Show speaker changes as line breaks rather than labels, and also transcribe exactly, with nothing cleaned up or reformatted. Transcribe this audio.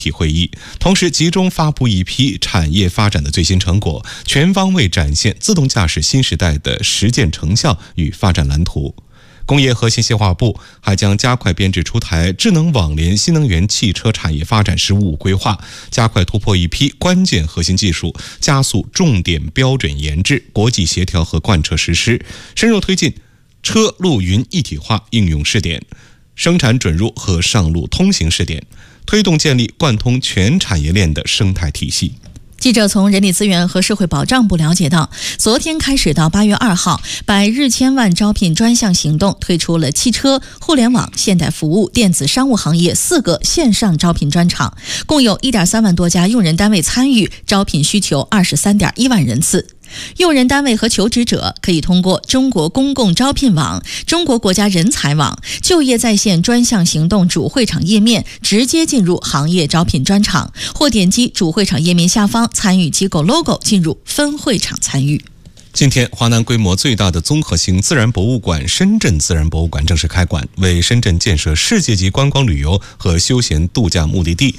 体会议，同时集中发布一批产业发展的最新成果，全方位展现自动驾驶新时代的实践成效与发展蓝图。工业和信息化部还将加快编制出台智能网联新能源汽车产业发展“十五五”规划，加快突破一批关键核心技术，加速重点标准研制、国际协调和贯彻实施，深入推进车路云一体化应用试点、生产准入和上路通行试点，推动建立贯通全产业链的生态体系。
记者从人力资源和社会保障部了解到，昨天开始到八月二号，百日千万招聘专项行动推出了汽车、互联网、现代服务、电子商务行业四个线上招聘专场，共有 一点三万多家用人单位参与，招聘需求 二十三点一万人次。用人单位和求职者可以通过中国公共招聘网、中国国家人才网、就业在线专项行动主会场页面直接进入行业招聘专场，或点击主会场页面下方参与机构 logo 进入分会场参与。
今天，华南规模最大的综合性自然博物馆——深圳自然博物馆正式开馆，为深圳建设世界级观光旅游和休闲度假目的地